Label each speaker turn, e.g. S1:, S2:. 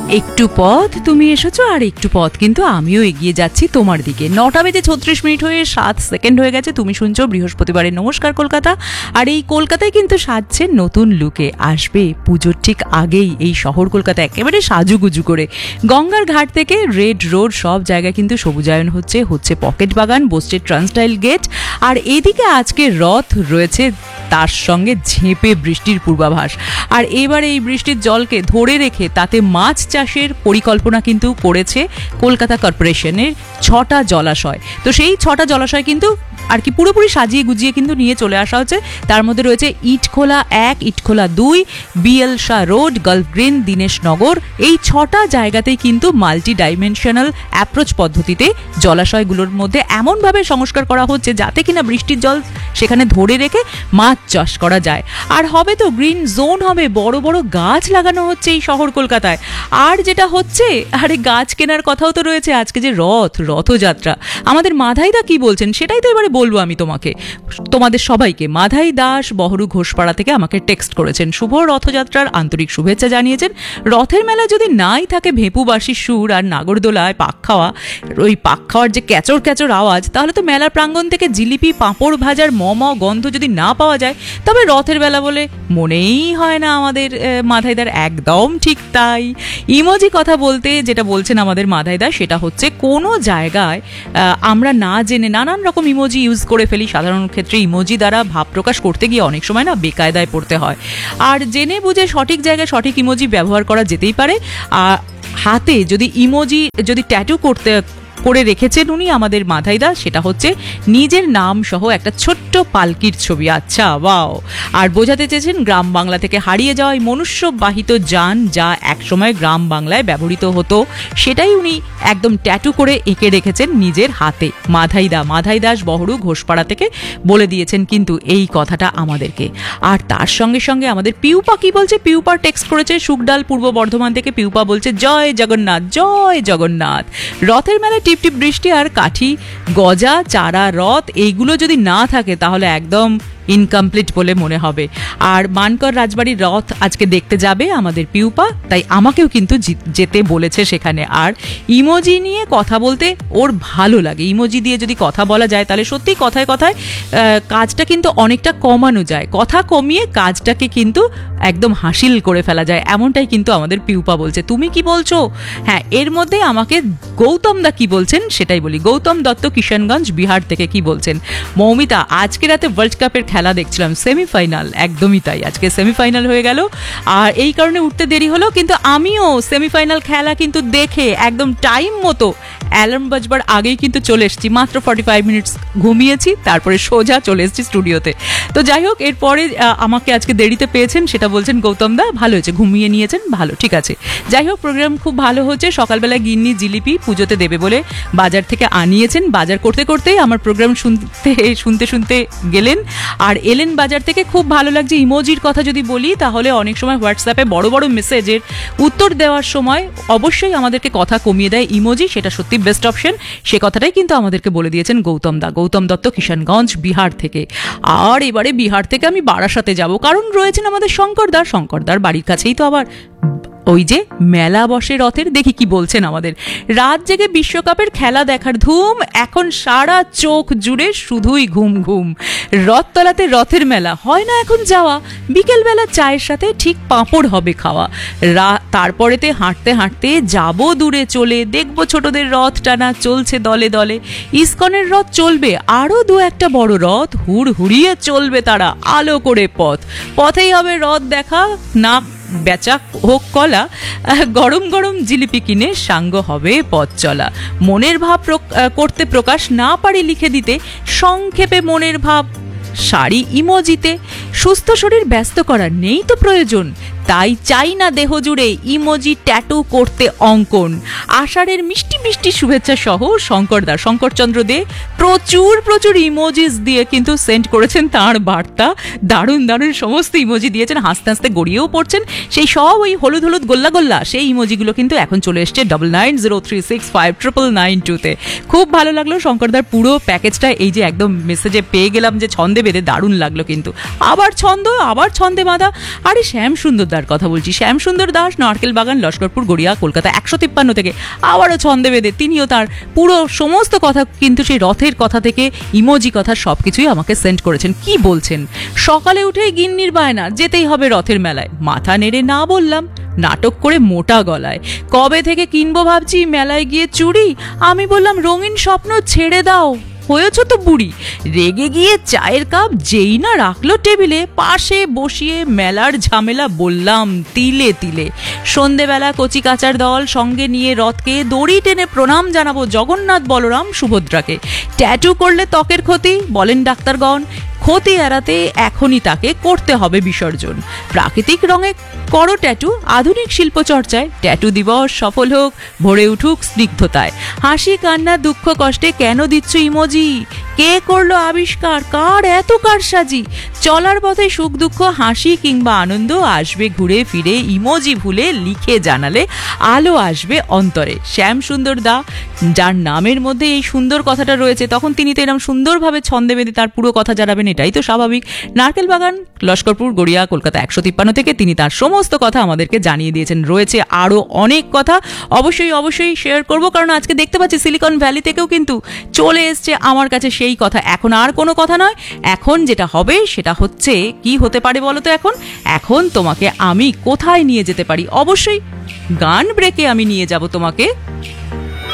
S1: একটু পথ তুমি এসেছো, আর একটু পথ কিন্তু আমিও এগিয়ে যাচ্ছি তোমার দিকে। 9:36 হয়ে 7 সেকেন্ড হয়ে গেছে। তুমি শুনছো বৃহস্পতিবারের নমস্কার কলকাতা। আর এই কলকাতায় কিন্তু সাজছে নতুন লুকে, আসবে পুজোর ঠিক আগেই এই শহর কলকাতা একেবারে সাজুগুজু করে। গঙ্গার ঘাট থেকে রেড রোড সব জায়গায় কিন্তু সবুজায়ন হচ্ছে পকেট বাগান, বসছে ট্রান্সটাইল গেট। আর এদিকে আজকে রথ রয়েছে, তার সঙ্গে ঝেঁপে বৃষ্টির পূর্বাভাস। আর এবার এই বৃষ্টির জলকে ধরে রেখে তাতে মাছ চাষের পরিকল্পনা কিন্তু করেছে কলকাতা কর্পোরেশনের 6টা জলাশয়। তো সেই 6টা জলাশয় কিন্তু আর কি পুরোপুরি সাজিয়ে গুজিয়ে কিন্তু নিয়ে চলে আসা হচ্ছে। তার মধ্যে রয়েছে Itkhola 1, Itkhola 2, BL Shah road, golf green, Dineshnagar. এই 6টা জায়গাতেই কিন্তু মাল্টি ডাইমেনশনাল অ্যাপ্রোচ পদ্ধতিতে জলাশয়গুলোর মধ্যে এমনভাবে সংস্কার করা হচ্ছে যাতে কিনা বৃষ্টির জল সেখানে ধরে রেখে মাছ চাষ করা যায়। আর হবে তো গ্রিন জোন হবে, বড় বড় গাছ লাগানো হচ্ছে এই শহর কলকাতায়। আর যেটা হচ্ছে, আরে গাছ কেনার কথাও তো রয়েছে। আজকে যে রথযাত্রা, আমাদের মাধাইদা কি বলছেন সেটাই তো এবারে বলবো আমি তোমাদের সবাইকে। মাধাই দাস বহরু ঘোষপাড়া থেকে আমাকে টেক্সট করেছেন, শুভ রথযাত্রার আন্তরিক শুভেচ্ছা জানিয়েছেন। রথের মেলা যদি নাই থাকে ভেপুবাসীর সুর আর নাগরদোলায় পাক খাওয়ার যে ক্যাচর ক্যাচর আওয়াজ, তাহলে তো মেলার প্রাঙ্গণ থেকে জিলিপি, পাঁপড় ভাজার গন্ধ যদি না পাওয়া যায়, তবে রথের বেলা বলে মনেই হয় না আমাদের মাধাইদার। একদম ঠিক তাই। ইমোজি কথা বলতে যেটা বলছেন আমাদের মাধাইদা, সেটা হচ্ছে কোনো জায়গায় আমরা না জেনে নানান রকম ইমোজি ইউজ করে ফেলি। সাধারণ ক্ষেত্রে ইমোজি দ্বারা ভাব প্রকাশ করতে গিয়ে অনেক সময় না বেকায়দায় পড়তে হয়। আর জেনে বুঝে সঠিক জায়গায় সঠিক ইমোজি ব্যবহার করা যেতেই পারে। হাতে যদি ট্যাটু করে রেখেছেন উনি আমাদের মাধাইদা, সেটা হচ্ছে নিজের নাম সহ একটা ছোট্ট পালকির ছবি। আচ্ছা, ওয়াও। আর বোঝাতে চেয়েছেন গ্রাম বাংলা থেকে হারিয়ে যাওয়া মনুষ্যবাহিত যান যা একসময় গ্রাম বাংলায় ব্যবহৃত হতো, সেটাই উনি একদম ট্যাটু করে এঁকে রেখেছেন নিজের হাতে। মাধাই দাস বহরু ঘোষপাড়া থেকে বলে দিয়েছেন কিন্তু এই কথাটা আমাদেরকে। আর তার সঙ্গে সঙ্গে আমাদের পিউপা কি বলছে, পিউপার টেক্সট করেছে সুকডাল পূর্ব বর্ধমান থেকে। পিউপা বলছে জয় জগন্নাথ, জয় জগন্নাথ। রথের মেলায় টিপটিপ বৃষ্টি আর কাঠি গজা চারা রথ এইগুলো যদি না থাকে তাহলে একদম ইনকমপ্লিট বলে মনে হবে। আর মানকর রাজবাড়ির রথ আজকে দেখতে যাবে আমাদের পিউপা, তাই আমাকেও কিন্তু যেতে বলেছে সেখানে। আর ইমোজি নিয়ে কথা বলতে ওর ভালো লাগে। ইমোজি দিয়ে যদি কথা বলা যায় তাহলে সত্যি কথায় কথায় কাজটা কিন্তু অনেকটা কমানো যায়। কথা কমিয়ে কাজটাকে কিন্তু একদম হাসিল করে ফেলা যায়, এমনটাই কিন্তু আমাদের পিউপা বলছে। তুমি কি বলছো? হ্যাঁ, এর মধ্যে আমাকে গৌতম দা কি বলছেন সেটাই বলি। গৌতম দত্ত কিষানগঞ্জ বিহার থেকে কি বলছেন, মৌমিতা আজকে রাতে ওয়ার্ল্ড কাপের খেলা দেখছিলাম, সেমিফাইনাল। একদমই তাই, আজকে সেমিফাইনাল হয়ে গেল আর এই কারণে উঠতে দেরি হলো। কিন্তু আমিও সেমিফাইনাল খেলা কিন্তু দেখে একদম টাইম মতো অ্যালার্ম বাজবার আগেই কিন্তু চলে এসেছি। মাত্র 45 মিনিটস ঘুমিয়েছি, তারপরে সোজা চলে এসেছি স্টুডিওতে। তো যাই হোক, এরপরে আমাকে আজকে দেরিতে পেয়েছেন সেটা বলছেন গৌতম দা, ভালো হয়েছে, ঘুমিয়ে নিয়েছেন, ভালো, ঠিক আছে। যাই হোক, প্রোগ্রাম খুব ভালো হচ্ছে। সকালবেলায় গিন্নি জিলিপি পুজোতে দেবে বলে বাজার থেকে আনিয়েছেন। বাজার করতে করতেই আমার প্রোগ্রাম শুনতে গেলেন আর এলেন বাজার থেকে। খুব ভালো লাগছে। ইমোজির কথা যদি বলি তাহলে অনেক সময় হোয়াটসঅ্যাপে বড় বড় মেসেজের উত্তর দেওয়ার সময় অবশ্যই আমাদেরকে কথা কমিয়ে দেয় ইমোজি, সেটা সত্যি বেস্ট অপশন। সে কথাটাই কিন্তু আমাদেরকে বলে দিয়েছেন গৌতম দত্ত কিষানগঞ্জ বিহার থেকে। আর এবারে বিহার থেকে আমি বারাসাতে যাব, কারণ রয়েছেন আমাদের শঙ্করদার বাড়ির কাছেই তো আবার ওই যে মেলা বসে রথের। দেখি কি বলছেন আমাদের। রাত জেগে বিশ্বকাপের খেলা দেখার ধুম, এখন সারা চোখ জুড়ে শুধুই ঘুম ঘুম। রথতলাতে রথের মেলা হয় না এখন যাওয়া, বিকেলবেলা চায়ের সাথে ঠিক পাঁপড় হবে খাওয়া। তারপরেতে হাঁটতে হাঁটতে যাব দূরে চলে, দেখবো ছোটদের রথ টানা চলছে দলে দলে। ইস্কনের রথ চলবে, আরো 2-1টা বড় রথ হুড়িয়ে চলবে তারা আলো করে পথেই হবে রথ দেখা, না বেচা হোক কলা, গরম গরম জিলিপি কিনে সাঙ্গ হবে পথ চলা। মনের ভাব করতে প্রকাশ না পারি লিখে দিতে, সংক্ষেপে মনের ভাব শাড়ি ইমোজিতে। সুস্থ শরীর ব্যস্ত করার নেই তো প্রয়োজন, তাই চাই না দেহ জুড়ে ইমোজি ট্যাটু করতে অঙ্কন। আষাঢ়ের মিষ্টি মিষ্টি শুভেচ্ছা সহ শঙ্করচন্দ্র দে প্রচুর ইমোজিস দিয়ে কিন্তু সেন্ড করেছেন তাঁর বার্তা। দারুণ সমস্ত ইমোজি দিয়েছেন, হাসতে হাসতে গড়িয়েও পড়ছেন। সেই সব ওই হলুদ গোল্লা সেই ইমোজিগুলো কিন্তু এখন চলে এসছে 9903659992-তে। খুব ভালো লাগলো শঙ্করদার পুরো প্যাকেজটা। এই যে একদম মেসেজে পেয়ে গেলাম যে ছন্দে বেঁধে, দারুণ লাগলো কিন্তু। আবার ছন্দে বাঁধা। আরে শ্যাম সুন্দর দার কথা বলছি। শ্যামসুন্দর দাস, নারকেল বাগান, লস্করপুর গড়িয়া, কলকাতা 153 থেকে আবারও ছন্দে বেঁধে তিনিও তার পুরো সমস্ত কথা কিন্তু সেই রথের কথা থেকে ইমোজি কথা সবকিছুই আমাকে সেন্ড করেছেন। কি বলছেন? সকালে উঠেই গিন্নির বায়না, যেতেই হবে রথের মেলায়। মাথা নেড়ে না বললাম, নাটক করে মোটা গলায়, কবে থেকে কিনবো ভাবছি মেলায় গিয়ে চুড়ি। আমি বললাম রঙিন স্বপ্ন ছেড়ে দাও, হয়েছ তো বুড়ি। রেগে গিয়ে চায়ের কাপ যেই না রাখলো টেবিলে, পাশে বসিয়ে মেলার ঝামেলা বললাম তিলে তিলে। সন্ধেবেলা কচি কাচার দল সঙ্গে নিয়ে রথকে দড়ি টেনে প্রণাম জানাবো জগন্নাথ বলরাম সুভদ্রাকে। ট্যাটু করলে ত্বকের ক্ষতি বলেন ডাক্তারগণ, ক্ষতি এড়াতে এখনই তাকে করতে হবে বিসর্জন। প্রাকৃতিক রঙে করো ট্যাটু, আধুনিক শিল্প চর্চায় ট্যাটু দিবস সফল হোক, ভরে উঠুক স্নিগ্ধতায়। হাসি কান্না দুঃখ কষ্টে কেন দিচ্ছ ইমোজি? কে করলো আবিষ্কার, কার এত কারসাজি? চলার পথে সুখ দুঃখ হাসি কিংবা আনন্দ আসবে ঘুরে ফিরে, ইমোজি ভুলে লিখে জানালে আলো আসবে অন্তরে। শ্যামসুন্দর দা, যার নামের মধ্যে এই সুন্দর কথাটা রয়েছে, তখন তিনি তো এরকম সুন্দরভাবে ছন্দে বেঁধে তার পুরো কথা জানাবেন, এটাই তো স্বাভাবিক। নারকেল বাগান, লস্করপুর গড়িয়া, কলকাতা 153 থেকে তিনি তার সমস্ত কথা আমাদেরকে জানিয়ে দিয়েছেন। রয়েছে আরও অনেক কথা, অবশ্যই অবশ্যই শেয়ার করব, কারণ আজকে দেখতে পাচ্ছি সিলিকন ভ্যালি থেকেও কিন্তু চলে এসছে আমার কাছে সেই কথা। এখন আর কোনো কথা নয়, এখন যেটা হবে সেটা হচ্ছে, কি হতে পারে বলো তো? এখন তোমাকে আমি কোথায় নিয়ে যেতে পারি? অবশ্যই গান ব্রেকে আমি নিয়ে যাব তোমাকে